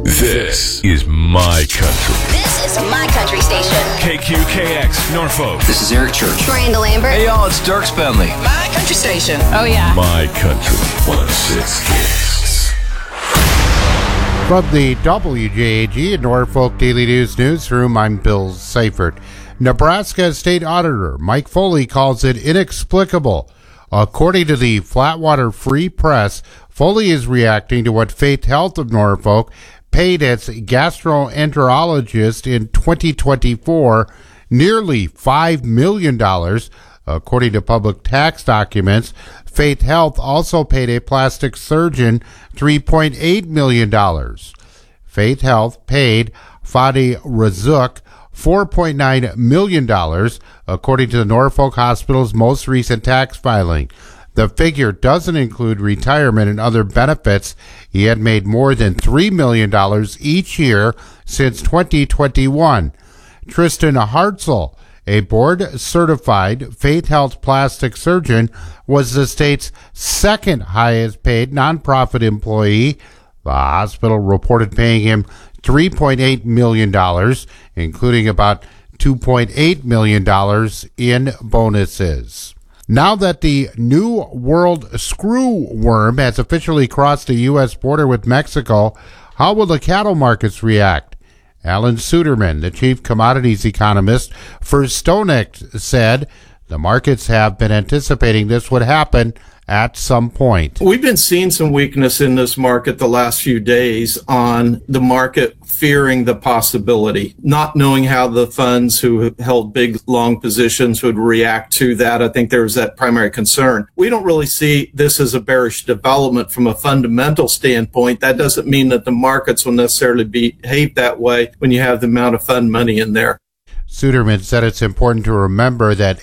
This is my country. This is my country station. KQKX Norfolk. This is Eric Church. Miranda Lambert. Hey y'all, it's Dirk Spenley. My country station. Oh yeah. My country 106 KX. From the WJAG and Norfolk Daily News Newsroom, I'm Bill Seifert. Nebraska State Auditor Mike Foley calls it inexplicable. According to the Flatwater Free Press, Foley is reacting to what Faith Health of Norfolk paid its gastroenterologist in 2024 nearly $5 million. According to public tax documents, Faith Health also paid a plastic surgeon $3.8 million. Faith Health paid Fadi Razzouk $4.9 million, according to the Norfolk Hospital's most recent tax filing. The figure doesn't include retirement and other benefits. He had made more than $3 million each year since 2021. Tristan Hartzell, a board-certified Faith Health plastic surgeon, was the state's second highest-paid nonprofit employee. The hospital reported paying him $3.8 million, including about $2.8 million in bonuses. Now that the New World screw worm has officially crossed the U.S. border with Mexico, how will the cattle markets react? Alan Suderman, the chief commodities economist for StoneX, said the markets have been anticipating this would happen at some point. We've been seeing some weakness in this market the last few days on the market fearing the possibility, not knowing how the funds who held big, long positions would react to that. I think there's that primary concern. We don't really see this as a bearish development from a fundamental standpoint. That doesn't mean that the markets will necessarily behave that way when you have the amount of fund money in there. Suderman said it's important to remember that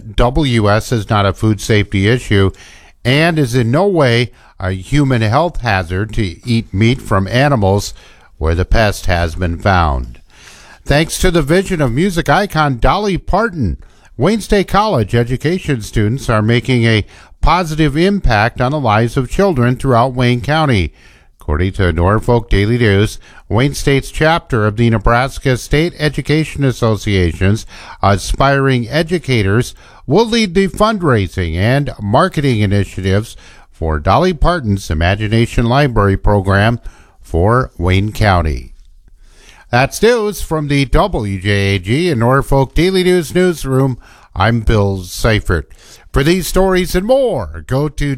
NWS is not a food safety issue and is in no way a human health hazard to eat meat from animals where the pest has been found. Thanks to the vision of music icon Dolly Parton, Wayne State College education students are making a positive impact on the lives of children throughout Wayne County. According to Norfolk Daily News, Wayne State's chapter of the Nebraska State Education Association's Aspiring Educators will lead the fundraising and marketing initiatives for Dolly Parton's Imagination Library program for Wayne County. That's news from the WJAG and Norfolk Daily News Newsroom. I'm Bill Seifert. For these stories and more, go to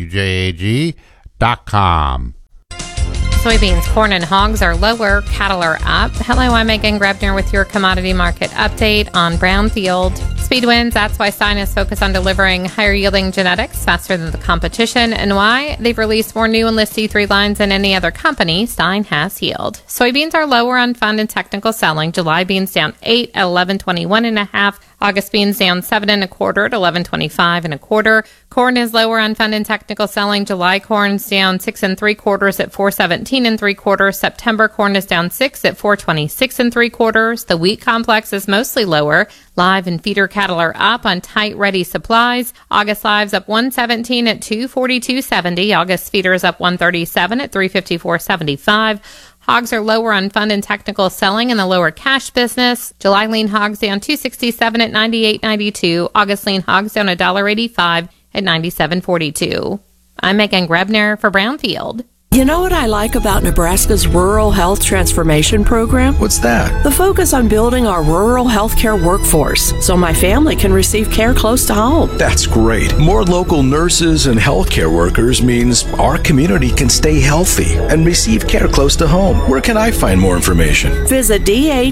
WJAG.com. Soybeans, corn, and hogs are lower. Cattle are up. Hello, I'm Megan Grebner with your commodity market update on Brownfield. Speed wins. That's why Stein is focused on delivering higher yielding genetics faster than the competition, and why they've released more new Enlist E3 lines than any other company. Stein has yield. Soybeans are lower on fund and technical selling. July beans down 8 at 11.21.5. August beans down 7 1/4 at 11.25 1/4. Corn is lower on fund and technical selling. July corn's down 6 3/4 at 4.17 3/4. September corn is down 6 at 4.26 3/4. The wheat complex is mostly lower. Live and feeder cattle are up on tight ready supplies. August lives up 117 at 242.70. August feeders up 137 at 354.75. Hogs are lower on fund and technical selling in the lower cash business. July lean hogs down 267 at 98.92. August lean hogs down $1.85 at 97.42. I'm Megan Grebner for Brownfield. You know what I like about Nebraska's Rural Health Transformation Program? What's that? The focus on building our rural healthcare workforce so my family can receive care close to home. That's great. More local nurses and healthcare workers means our community can stay healthy and receive care close to home. Where can I find more information? Visit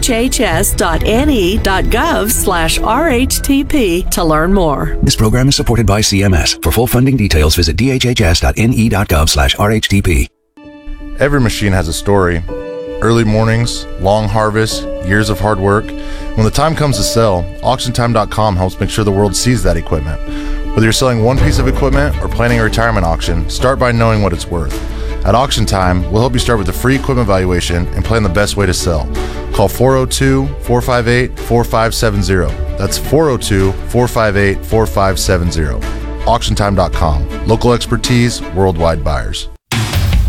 dhhs.ne.gov/RHTP to learn more. This program is supported by CMS. For full funding details, visit dhhs.ne.gov/RHTP. Every machine has a story. Early mornings, long harvests, years of hard work. When the time comes to sell, AuctionTime.com helps make sure the world sees that equipment. Whether you're selling one piece of equipment or planning a retirement auction, start by knowing what it's worth. At Auction Time, we'll help you start with a free equipment valuation and plan the best way to sell. Call 402-458-4570. That's 402-458-4570. AuctionTime.com. Local expertise, worldwide buyers.